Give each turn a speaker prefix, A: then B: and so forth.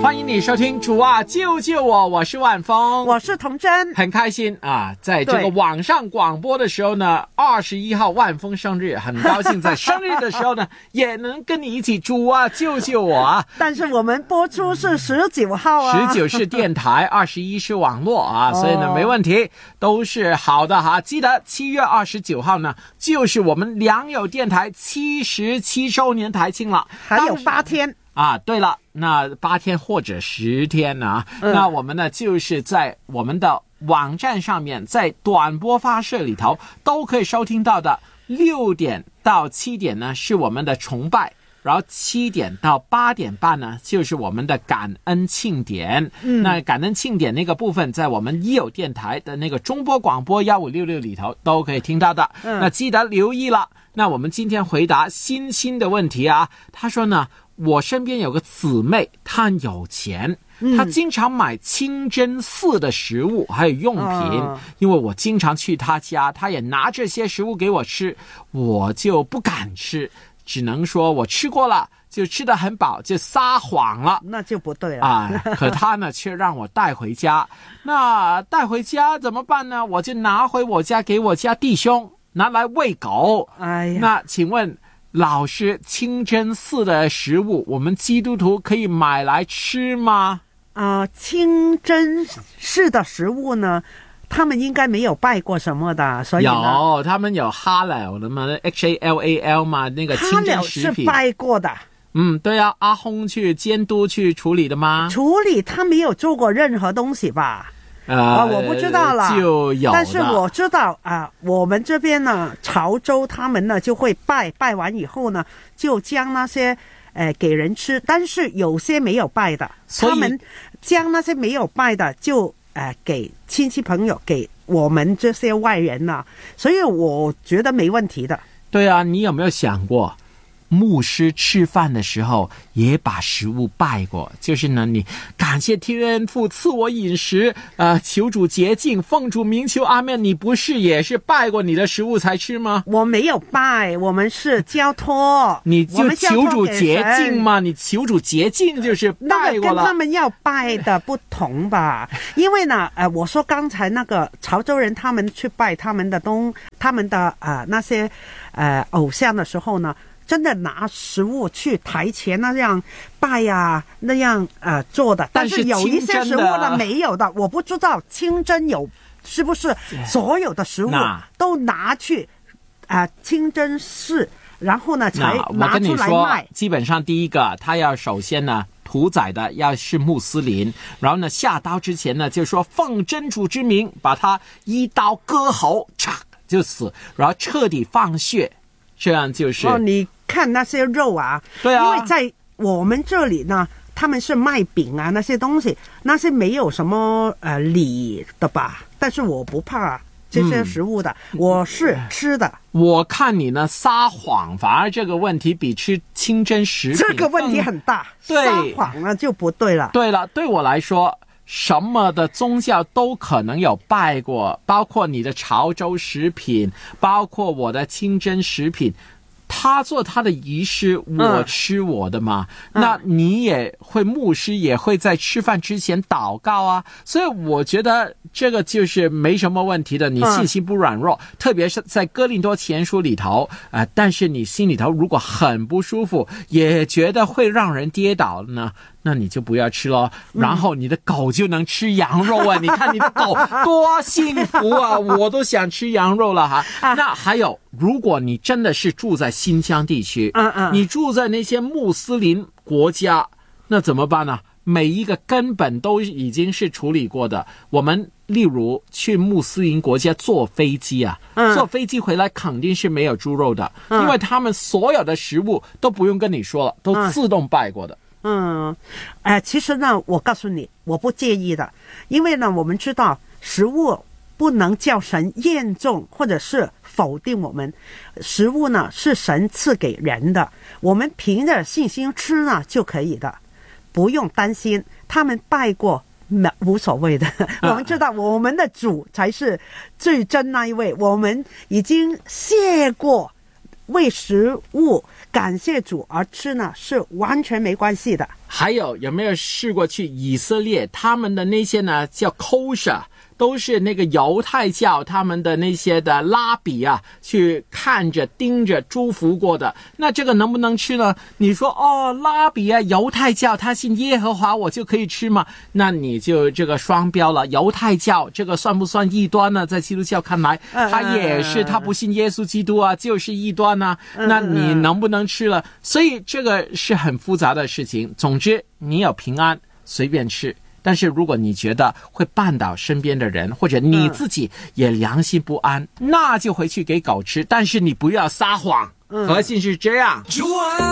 A: 欢迎你收听主啊救救我，我是万峰，
B: 我是童真，
A: 很开心啊，在这个网上广播的时候呢，21号万峰生日，很高兴在生日的时候呢也能跟你一起主啊救救我啊。
B: 但是我们播出是19号啊
A: ，19是电台，21是网络啊，所以呢没问题，都是好的哈。记得7月29号呢就是我们良友电台77周年台庆了，
B: 还有8天
A: 啊。对了，那8天或者10天呢，那我们呢就是在我们的网站上面，在短播发射里头都可以收听到的。6点到7点呢是我们的崇拜，然后7点到8点半呢就是我们的感恩庆典。那感恩庆典那个部分在我们一友电台的那个中波广播1566里头都可以听到的。那记得留意了。那我们今天回答欣欣的问题啊，他说呢，我身边有个姊妹，她很有钱，她经常买清真寺的食物还有用品，因为我经常去她家，她也拿这些食物给我吃，我就不敢吃，只能说我吃过了，就吃得很饱，就撒谎了，
B: 那就不对了
A: 啊。可她呢却让我带回家，那带回家怎么办呢？我就拿回我家给我家弟兄拿来喂狗。
B: 哎呀，
A: 那请问老师，清真寺的食物我们基督徒可以买来吃吗？
B: 清真寺的食物呢，他们应该没有拜过什么的，所以呢
A: 有，他们有哈了的嘛 ，HALAL 嘛，那个清真食品
B: 是拜过的。
A: 对啊，阿訇去监督去处理的吗？
B: 处理，他没有做过任何东西吧？我不知道了，
A: 就有的。
B: 但是我知道我们这边呢，潮州他们呢就会拜完以后呢，就将那些给人吃，但是有些没有拜的，他们将那些没有拜的就给亲戚朋友，给我们这些外人呢，所以我觉得没问题的。
A: 对啊，你有没有想过？牧师吃饭的时候也把食物拜过，就是呢，你感谢天父赐我饮食，求主洁净，奉主名求阿们。你不是也是拜过你的食物才吃吗？
B: 我没有拜，我们是交托，
A: 你就求主洁净嘛，你求主洁净就是拜过了。
B: 那个跟他们要拜的不同吧？因为呢，我说刚才那个潮州人他们去拜他们的那些偶像的时候呢，真的拿食物去台前那样拜呀，那样做的。但是有一些食物呢没有的，我不知道清真有是不是所有的食物都拿去清真寺，然后呢才拿出来卖。
A: 基本上第一个，他要首先呢屠宰的要是穆斯林，然后呢下刀之前呢就说奉真主之名把他一刀割喉，嚓就死，然后彻底放血。这样就是
B: 你看那些肉啊，
A: 对啊，
B: 因为在我们这里呢，他们是卖饼啊那些东西，那些没有什么理的吧，但是我不怕这些食物的，我是吃的。
A: 我看你呢撒谎，反而这个问题比吃清真食品
B: 这个问题很大，
A: 对，
B: 撒谎了就不对了。
A: 对了，对我来说什么的宗教都可能有拜过，包括你的潮州食品，包括我的清真食品，他做他的仪式，我吃我的嘛。那你也会，牧师也会在吃饭之前祷告啊，所以我觉得这个就是没什么问题的。你信心不软弱，特别是在哥林多前书里头但是你心里头如果很不舒服，也觉得会让人跌倒呢，那你就不要吃咯。然后你的狗就能吃羊肉啊，你看你的狗多幸福啊，我都想吃羊肉了哈。那还有，如果你真的是住在新疆地区，你住在那些穆斯林国家，那怎么办呢？每一个根本都已经是处理过的。我们例如去穆斯林国家坐飞机坐飞机回来肯定是没有猪肉的，因为他们所有的食物都不用跟你说了，都自动拜过的。
B: 其实呢，我告诉你，我不介意的，因为呢，我们知道食物不能叫神验证或者是否定我们，食物呢是神赐给人的，我们凭着信心吃呢就可以的，不用担心。他们拜过无所谓的，我们知道我们的主才是最真那一位，我们已经谢过为食物感谢主而吃呢，是完全没关系的。
A: 还有没有试过去以色列，他们的那些呢叫 kosher， 都是那个犹太教他们的那些的拉比啊，去看着盯着祝福过的，那这个能不能吃呢？你说拉比啊，犹太教他信耶和华，我就可以吃吗？那你就这个双标了。犹太教这个算不算异端呢？在基督教看来，他也是，他不信耶稣基督啊，就是异端啊。那你能不能吃了？所以这个是很复杂的事情。总之你有平安随便吃，但是如果你觉得会绊倒身边的人，或者你自己也良心不安，那就回去给狗吃，但是你不要撒谎，核心是这样。